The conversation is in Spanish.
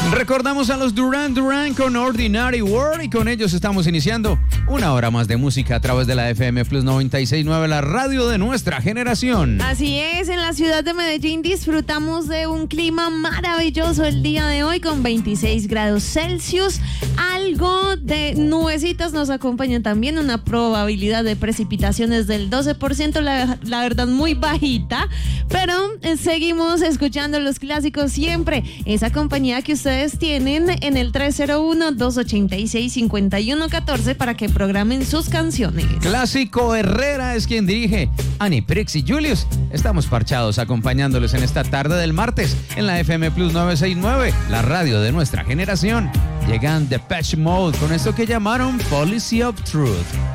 Recordamos a los Duran Duran con Ordinary World y con ellos estamos iniciando una hora más de música a través de la FM Plus 96.9, la radio de nuestra generación. Así es, en la ciudad de Medellín disfrutamos de un clima maravilloso el día de hoy con 26 grados Celsius, algo de nubecitas nos acompañan también, una probabilidad de precipitaciones del 12%, la verdad muy bajita, pero seguimos escuchando los clásicos siempre, esa compañía que ustedes tienen en el 301-286-5114 para que programen sus canciones. Clásico Herrera es quien dirige. Ani Prix y Julius, estamos parchados acompañándoles en esta tarde del martes en la FM Plus 969, la radio de nuestra generación. Llegan Depeche Mode con esto que llamaron Policy of Truth.